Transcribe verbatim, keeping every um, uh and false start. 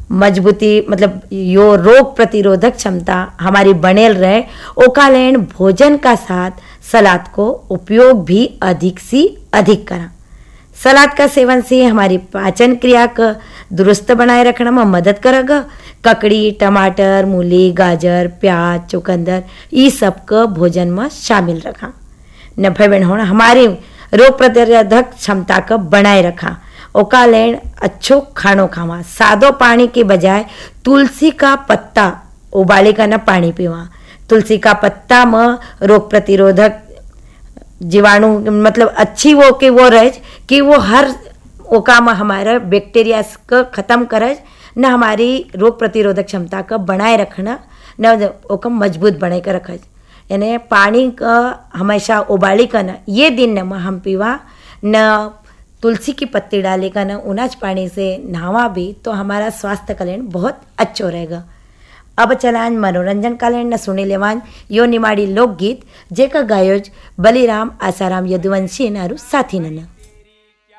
मजबूती मतलब यो रोग प्रतिरोधक क्षमता हमारी बनेल रहे, ओका लेन भोजन का साथ सलाद को उपयोग भी अधिक सी अधिक करा। सलाद का सेवन से हमारी पाचन क्रिया को दुरुस्त बनाए रखने में मदद करेगा। ककड़ी, टमाटर, मूली, गाजर, प्याज, चुकंदर ये सब को भोजन में शामिल रखा। न भाई बहन होना हमारी रोग प्रतिरोधक क्षमता को बनाए रखा। ओका लेन अच्छो खानो खावा, सादो पानी के बजाय तुलसी का पत्ता उबाले का न पानी पीवा। तुलसी का पत्ता में रोग प्रतिरोधक जीवाणु मतलब अच्छी वो कि वो रहे कि वो हर ओका में हमारा बैक्टीरिया को ख़त्म करे, न हमारी रोग प्रतिरोधक क्षमता को बनाए रखना, न ओका मजबूत बने कर रखे। यानी पानी का हमेशा उबाली का न ये दिन न हम पीवा, न तुलसी की पत्ती डाले का, न उनाज पानी से नहावा भी, तो हमारा स्वास्थ्य कल्याण बहुत अच्छो रहेगा। अब चलान मनोरंजन कल्याण न सुनी लेवान यो निमाड़ी लोकगीत जेका गायोज बलिराम आसाराम यदुवंशी नारू साथी न।